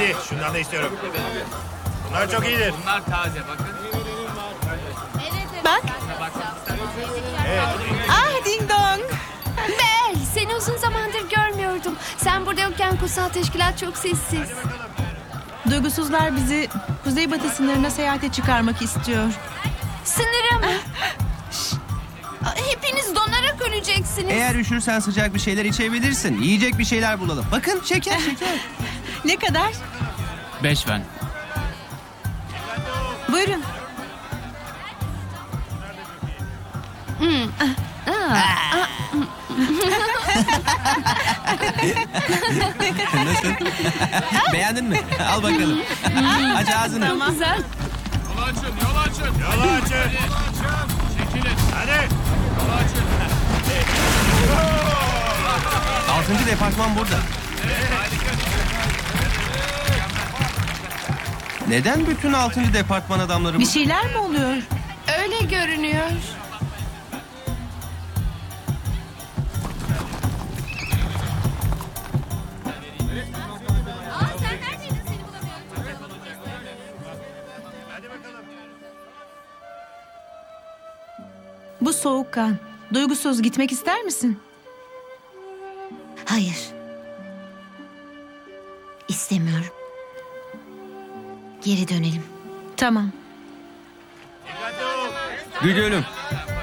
Hadi şundan da istiyorum. Bunlar çok iyidir. Bunlar taze bakın. Bak. Evet. Ah ding dong. Bel, seni uzun zamandır görmüyordum. Sen burada yokken kutsal teşkilat çok sessiz. Duygusuzlar bizi kuzeybatı sınırına seyahate çıkarmak istiyor. Sınıra mı? Hepiniz donarak öleceksiniz. Eğer üşürsen sıcak bir şeyler içebilirsin. Yiyecek bir şeyler bulalım. Bakın şeker. Ne kadar? 5 fen. Buyurun. Nasıl? Beğendin mi? Al bakalım. Aç ağzını. Tamam. Güzel. Yol açın, yol açın. Yolu açın. Çekilin. Hadi. Yol açın. 6. departman burada. Neden bütün 6. departman adamları Bir bu? şeyler mi oluyor? Öyle görünüyor. Bu soğukkan. Duygusuz gitmek ister misin? Hayır. İstemiyorum. Geri dönelim. Tamam. Dikkatli ol. Güdülüm.